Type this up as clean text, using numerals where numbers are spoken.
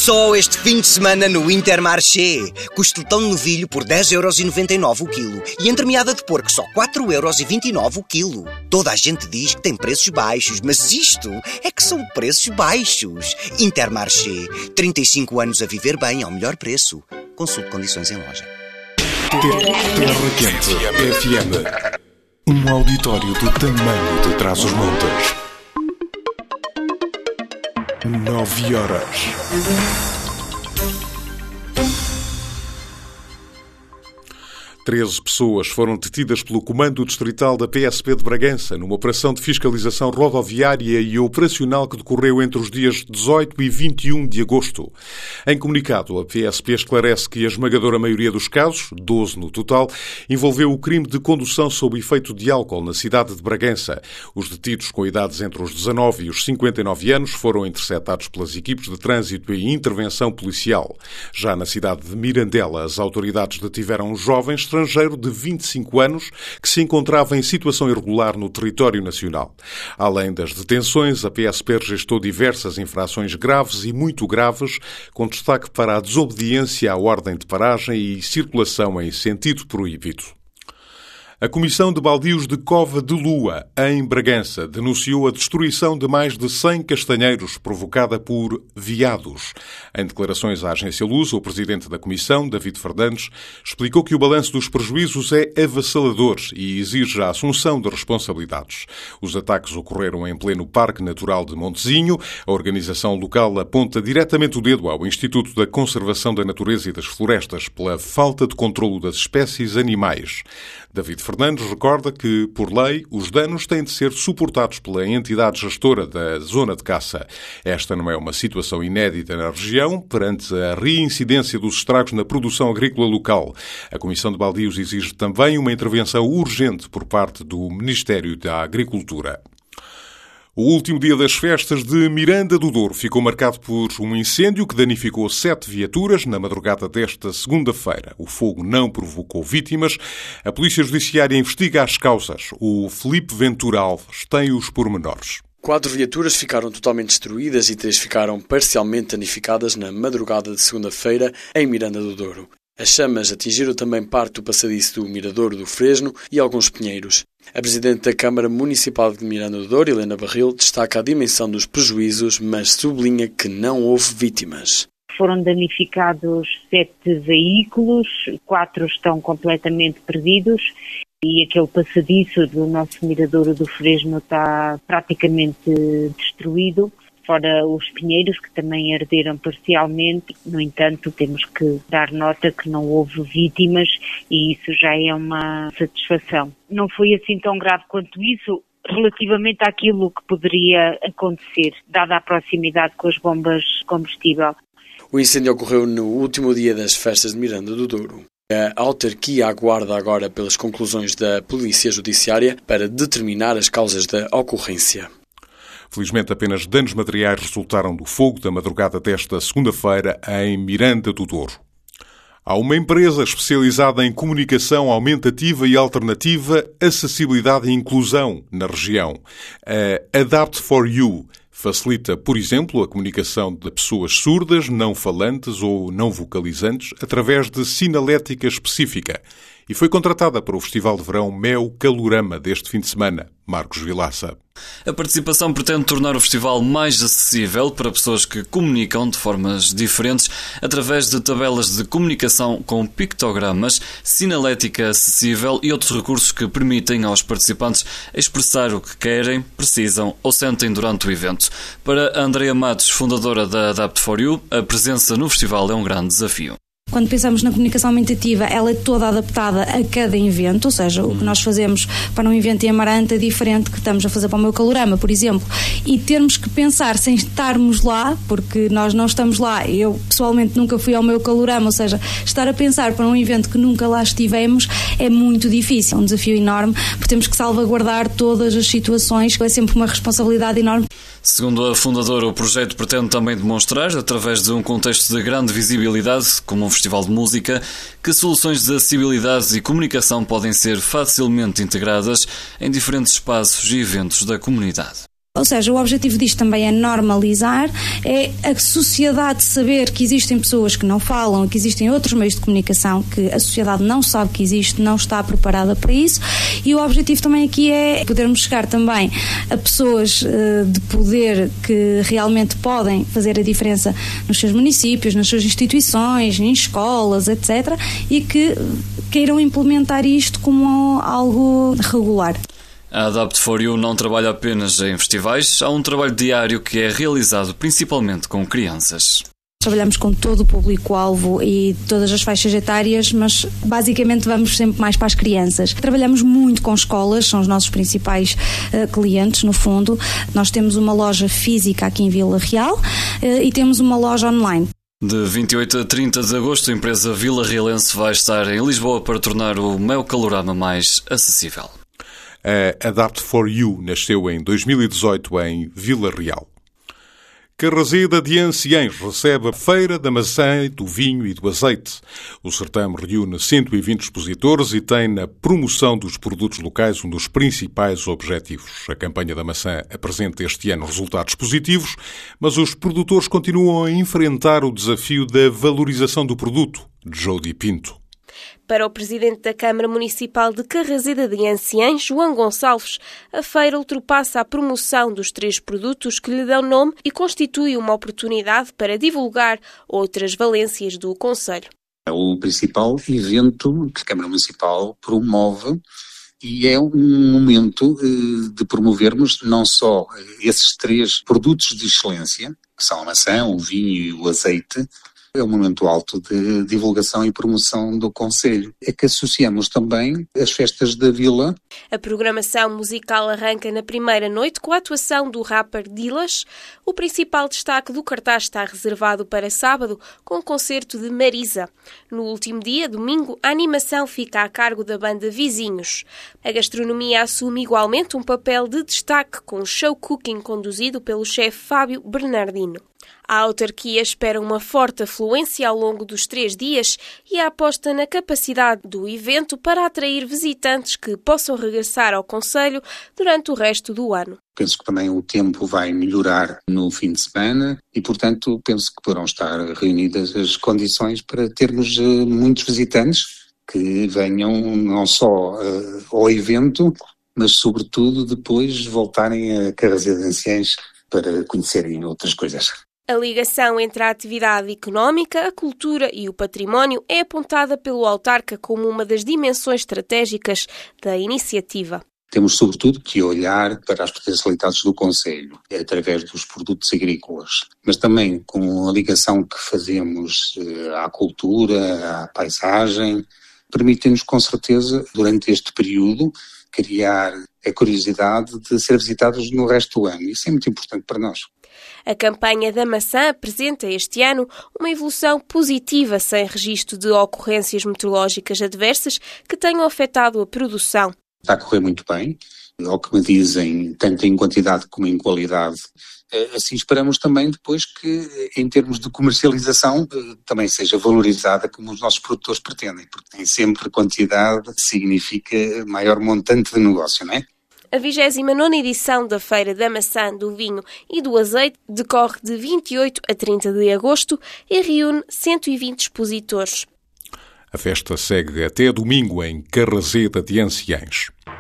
Só este fim de semana no Intermarché. Costelão de novilho por 10,99€ o quilo. E entremeada de porco só 4,29€ o quilo. Toda a gente diz que tem preços baixos, mas isto é que são preços baixos. Intermarché. 35 anos a viver bem ao melhor preço. Consulte condições em loja. Terra Quente FM. Um auditório do tamanho de Trás-os-Montes. 9 horas. 13 pessoas foram detidas pelo Comando Distrital da PSP de Bragança numa operação de fiscalização rodoviária e operacional que decorreu entre os dias 18 e 21 de agosto. Em comunicado, a PSP esclarece que a esmagadora maioria dos casos, 12 no total, envolveu o crime de condução sob efeito de álcool na cidade de Bragança. Os detidos com idades entre os 19 e os 59 anos foram interceptados pelas equipes de trânsito e intervenção policial. Já na cidade de Mirandela, as autoridades detiveram um jovem estrangeiro de 25 anos que se encontrava em situação irregular no território nacional. Além das detenções, a PSP registrou diversas infrações graves e muito graves, com destaque para a desobediência à ordem de paragem e circulação em sentido proibido. A Comissão de Baldios de Cova de Lua, em Bragança, denunciou a destruição de mais de 100 castanheiros provocada por veados. Em declarações à agência Lusa, o presidente da Comissão, David Fernandes, explicou que o balanço dos prejuízos é avassalador e exige a assunção de responsabilidades. Os ataques ocorreram em pleno Parque Natural de Montezinho. A organização local aponta diretamente o dedo ao Instituto da Conservação da Natureza e das Florestas pela falta de controlo das espécies animais. David Fernandes recorda que, por lei, os danos têm de ser suportados pela entidade gestora da zona de caça. Esta não é uma situação inédita na região, perante a reincidência dos estragos na produção agrícola local. A Comissão de Baldios exige também uma intervenção urgente por parte do Ministério da Agricultura. O último dia das festas de Miranda do Douro ficou marcado por um incêndio que danificou 7 viaturas na madrugada desta segunda-feira. O fogo não provocou vítimas. A Polícia Judiciária investiga as causas. O Filipe Ventura Alves tem os pormenores. 4 viaturas ficaram totalmente destruídas e 3 ficaram parcialmente danificadas na madrugada de segunda-feira em Miranda do Douro. As chamas atingiram também parte do passadiço do Miradouro do Fresno e alguns pinheiros. A Presidente da Câmara Municipal de Miranda do Douro, Helena Barril, destaca a dimensão dos prejuízos, mas sublinha que não houve vítimas. Foram danificados 7 veículos, 4 estão completamente perdidos e aquele passadiço do nosso Miradouro do Fresno está praticamente destruído. Fora os pinheiros, que também arderam parcialmente. No entanto, temos que dar nota que não houve vítimas e isso já é uma satisfação. Não foi assim tão grave quanto isso, relativamente àquilo que poderia acontecer, dada a proximidade com as bombas de combustível. O incêndio ocorreu no último dia das festas de Miranda do Douro. A autarquia aguarda agora pelas conclusões da Polícia Judiciária para determinar as causas da ocorrência. Felizmente, apenas danos materiais resultaram do fogo da madrugada desta segunda-feira em Miranda do Douro. Há uma empresa especializada em comunicação aumentativa e alternativa, acessibilidade e inclusão na região. A Adapt4You facilita, por exemplo, a comunicação de pessoas surdas, não falantes ou não vocalizantes através de sinalética específica e foi contratada para o Festival de Verão Mel Calorama deste fim de semana. Marcos Vilaça. A participação pretende tornar o festival mais acessível para pessoas que comunicam de formas diferentes através de tabelas de comunicação com pictogramas, sinalética acessível e outros recursos que permitem aos participantes expressar o que querem, precisam ou sentem durante o evento. Para Andrea Matos, fundadora da Adapt4You, a presença no festival é um grande desafio. Quando pensamos na comunicação aumentativa, ela é toda adaptada a cada evento, ou seja, o que nós fazemos para um evento em Amarante é diferente do que estamos a fazer para o meu Calorama, por exemplo. E termos que pensar sem estarmos lá, porque nós não estamos lá, eu pessoalmente nunca fui ao meu Calorama, ou seja, estar a pensar para um evento que nunca lá estivemos é muito difícil, é um desafio enorme, porque temos que salvaguardar todas as situações, é sempre uma responsabilidade enorme. Segundo a fundadora, o projeto pretende também demonstrar, através de um contexto de grande visibilidade, como um festival de música, que soluções de acessibilidade e comunicação podem ser facilmente integradas em diferentes espaços e eventos da comunidade. Ou seja, o objetivo disto também é normalizar, é a sociedade saber que existem pessoas que não falam, que existem outros meios de comunicação que a sociedade não sabe que existe, não está preparada para isso, e o objetivo também aqui é podermos chegar também a pessoas de poder que realmente podem fazer a diferença nos seus municípios, nas suas instituições, em escolas, etc., e que queiram implementar isto como algo regular. A Adapt4U não trabalha apenas em festivais, há um trabalho diário que é realizado principalmente com crianças. Trabalhamos com todo o público-alvo e todas as faixas etárias, mas basicamente vamos sempre mais para as crianças. Trabalhamos muito com escolas, são os nossos principais clientes, no fundo. Nós temos uma loja física aqui em Vila Real e temos uma loja online. De 28 a 30 de agosto, a empresa Vila Realense vai estar em Lisboa para tornar o Meu Calorama mais acessível. A Adapt4U nasceu em 2018 em Vila Real. Carraseda de Anciães recebe a Feira da Maçã, do Vinho e do Azeite. O certame reúne 120 expositores e tem na promoção dos produtos locais um dos principais objetivos. A campanha da maçã apresenta este ano resultados positivos, mas os produtores continuam a enfrentar o desafio da valorização do produto. Jody Pinto. Para o presidente da Câmara Municipal de Carraseda de Anciães, João Gonçalves, a feira ultrapassa a promoção dos 3 produtos que lhe dão nome e constitui uma oportunidade para divulgar outras valências do concelho. É o principal evento que a Câmara Municipal promove e é um momento de promovermos não só esses 3 produtos de excelência, que são a maçã, o vinho e o azeite. É um momento alto de divulgação e promoção do concelho. É que associamos também as festas da Vila. A programação musical arranca na primeira noite com a atuação do rapper Dilas. O principal destaque do cartaz está reservado para sábado, com o concerto de Marisa. No último dia, domingo, a animação fica a cargo da banda Vizinhos. A gastronomia assume igualmente um papel de destaque, com o show cooking conduzido pelo chefe Fábio Bernardino. A autarquia espera uma forte afluência ao longo dos 3 dias e a aposta na capacidade do evento para atrair visitantes que possam regressar ao concelho durante o resto do ano. Penso que também o tempo vai melhorar no fim de semana e, portanto, penso que poderão estar reunidas as condições para termos muitos visitantes que venham não só ao evento, mas, sobretudo, depois voltarem a Carraseda de Anciães para conhecerem outras coisas. A ligação entre a atividade económica, a cultura e o património é apontada pelo autarca como uma das dimensões estratégicas da iniciativa. Temos, sobretudo, que olhar para as potencialidades do concelho, através dos produtos agrícolas, mas também com a ligação que fazemos à cultura, à paisagem, permite-nos, com certeza, durante este período, criar a curiosidade de ser visitados no resto do ano. Isso é muito importante para nós. A campanha da maçã apresenta este ano uma evolução positiva, sem registro de ocorrências meteorológicas adversas que tenham afetado a produção. Está a correr muito bem, ao que me dizem, tanto em quantidade como em qualidade. Assim esperamos também depois que, em termos de comercialização, também seja valorizada como os nossos produtores pretendem, porque nem sempre quantidade significa maior montante de negócio, não é? A 29ª edição da Feira da Maçã, do Vinho e do Azeite decorre de 28 a 30 de agosto e reúne 120 expositores. A festa segue até domingo em Carraseda de Anciães.